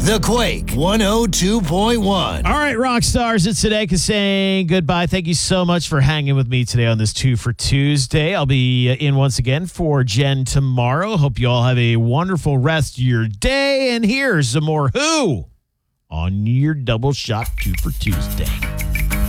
The Quake 102.1. All right, rock stars, it's Sadeka saying goodbye. Thank you so much for hanging with me today on this 2 for Tuesday. I'll be in once again for Jen tomorrow. Hope you all have a wonderful rest of your day. And here's some more Who on your double shot 2 for Tuesday.